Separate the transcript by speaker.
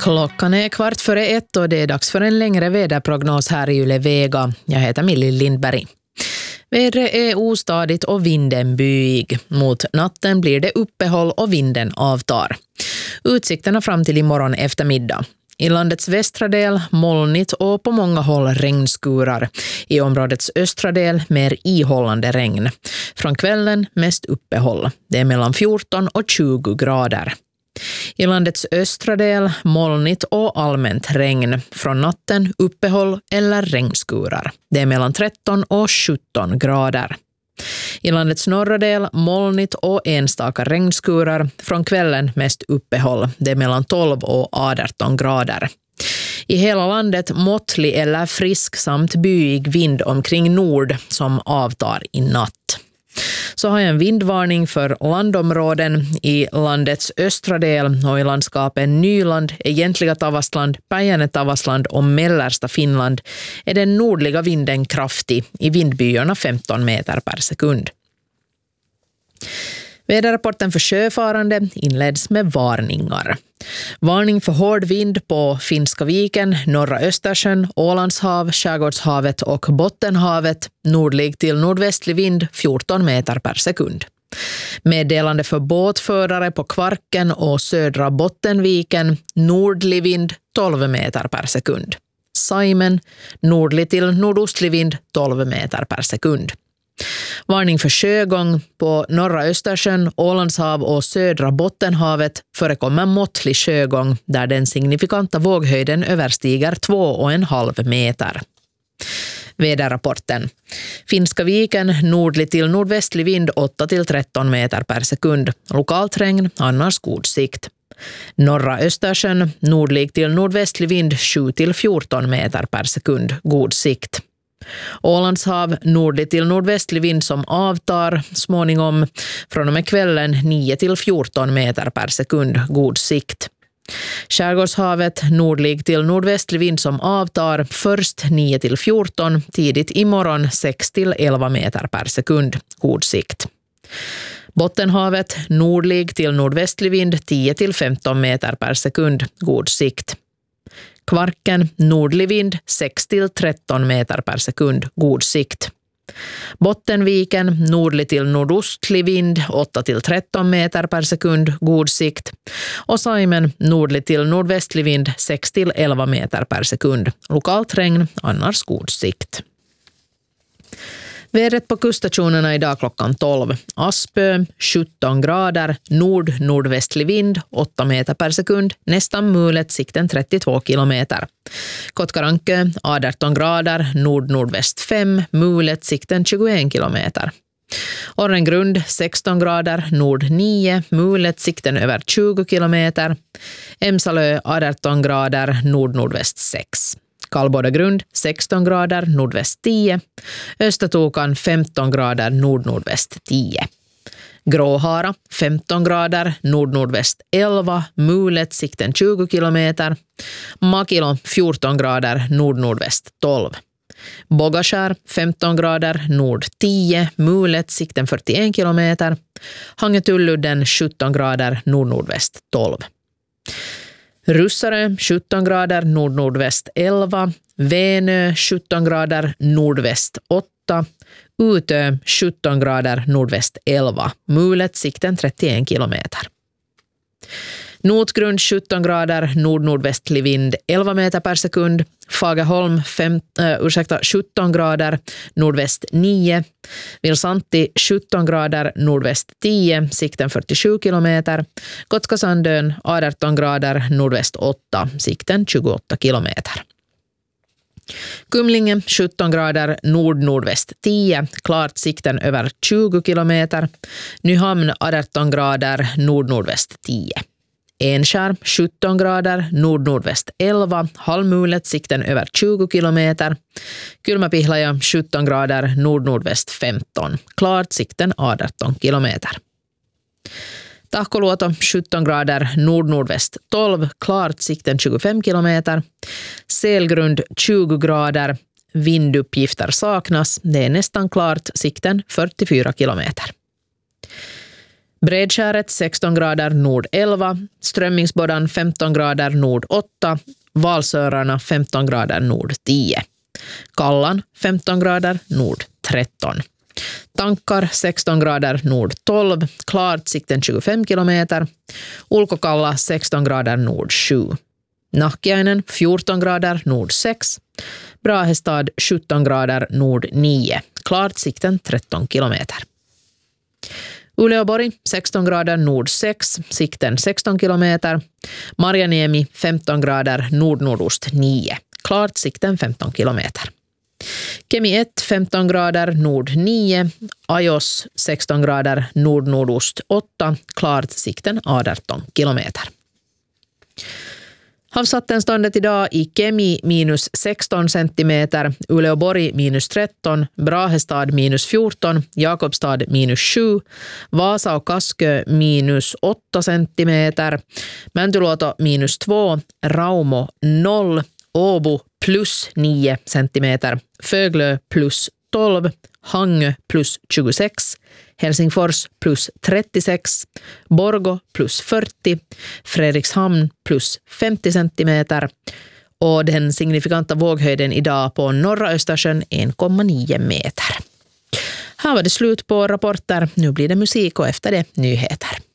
Speaker 1: Klockan är 1:15 och det är dags för en längre väderprognos här i Yle Vega. Jag heter Millie Lindberg. Vädret är ostadigt och vinden byig. Mot natten blir det uppehåll och vinden avtar. Utsikterna fram till imorgon eftermiddag. I landets västra del molnigt och på många håll regnskurar. I områdets östra del mer ihållande regn. Från kvällen mest uppehåll. Det är mellan 14 och 20 grader. I landets östra del molnigt och allmänt regn. Från natten uppehåll eller regnskurar. Det är mellan 13 och 17 grader. I landets norra del molnigt och enstaka regnskurar. Från kvällen mest uppehåll. Det är mellan 12 och 18 grader. I hela landet måttlig eller frisk samt byig vind omkring nord som avtar i natt. Så har jag en vindvarning för landområden i landets östra del och i landskapen Nyland, egentliga Tavastland, Päijänne-Tavastland och mellersta Finland är den nordliga vinden kraftig i vindbyarna 15 meter per sekund. Väderrapporten för sjöfarande inleds med varningar. Varning för hård vind på Finska viken, norra Östersjön, Ålandshav, Skärgårdshavet och Bottenhavet. Nordlig till nordvästlig vind 14 meter per sekund. Meddelande för båtförare på Kvarken och södra Bottenviken. Nordlig vind 12 meter per sekund. Saimen, nordlig till nordostlig vind 12 meter per sekund. Varning för sjögång på norra Östersjön, Ålandshav och södra Bottenhavet förekommer måttlig sjögång där den signifikanta våghöjden överstiger 2,5 meter. Väderrapporten. Finska viken, nordlig till nordvästlig vind 8 till 13 meter per sekund. Lokalt regn, annars god sikt. Norra Östersjön, nordlig till nordvästlig vind 7 till 14 meter per sekund. God sikt. Ålandshav, nordlig till nordvästlig vind som avtar småningom från och med kvällen 9 till 14 meter per sekund, god sikt. Skärgårdshavet, nordlig till nordvästlig vind som avtar först 9 till 14, tidigt imorgon 6 till 11 meter per sekund, god sikt. Bottenhavet, nordlig till nordvästlig vind 10 till 15 meter per sekund, god sikt. Kvarken, nordlig vind 6 till 13 meter per sekund, god sikt. Bottenviken, nordlig till nordostlig vind 8 till 13 meter per sekund, god sikt. Och Saimen, nordlig till nordvästlig vind 6 till 11 meter per sekund. Lokalt regn, annars god sikt. Vädret på kuststationerna idag klockan 12. Aspö, 17 grader, nordvästlig vind, 8 meter per sekund, nästan mulet, sikten 32 kilometer. Kotkarankö, 18 grader, nordväst 5, mulet, sikten 21 kilometer. Orrengrund, 16 grader, nord 9, mulet, sikten över 20 kilometer. Emsalö, 18 grader, nordväst 6. Kallbådagrund 16 grader, nordväst 10. Östertokan 15 grader, nordväst 10. Gråhara 15 grader, nordväst 11. Mulet, sikten 20 kilometer. Makilo 14 grader, nordväst 12. Bogaskär 15 grader, nord 10. Mulet, sikten 41 kilometer. Hangetulludden 17 grader, nordväst 12. Russare 17 grader, nordväst 11. Vänö 17 grader, nordväst 8. Utö 17 grader, nordväst 11. Mulet, sikten 31 kilometer. Notgrund 17 grader, nordvästlig vind 11 meter per sekund. Fagerholm 17 grader, nordväst 9. Vilsanti 17 grader, nordväst 10, sikten 47 kilometer. Kotkasandön 18 grader, nordväst 8, sikten 28 kilometer. Kumlinge 17 grader, nordväst 10, klart, sikten över 20 kilometer. Nyhamn 18 grader, nordväst 10. Enskär 17 grader, nordväst 11, halvmulet, sikten över 20 kilometer. Kylmäpihlaja 17 grader, nordväst 15, klart, sikten 18 kilometer. Tahkoluoto 17 grader, nordväst 12, klart, sikten 25 kilometer. Selgrund 20 grader, vinduppgifter saknas, det är nästan klart, sikten 44 kilometer. Bredskäret 16 grader nord 11, Strömmingsbodan 15 grader nord 8, Valsörarna 15 grader nord 10, Kallan 15 grader nord 13. Tankar 16 grader nord 12, klart sikten 25 kilometer, Ulkokalla 16 grader nord 7. Nahkiainen 14 grader nord 6, Brahestad 17 grader nord 9, klart sikten 13 kilometer. Uleåborg 16 grader nord 6, sikten 16 kilometer, Marjaniemi 15 grader nord-nordost 9, klart sikten 15 kilometer. Kemi 1 15 grader nord 9, Ajos 16 grader nord-nordost 8, klart sikten 18 kilometer. Havsvattenståndet idag i Kemi minus 16 centimeter, Uleåborg minus 13, Brahestad minus 14, Jakobstad minus 7, Vasa och Kaskö minus 8 centimeter, Mäntyluoto minus 2, Raumo 0, Åbo plus 9 centimeter, Föglö plus 12, Hangö plus 26, Helsingfors plus 36, Borgå plus 40, Fredrikshamn plus 50 centimeter och den signifikanta våghöjden idag på norra Östersjön 1,9 meter. Här var det slut på rapporter. Nu blir det musik och efter det nyheter.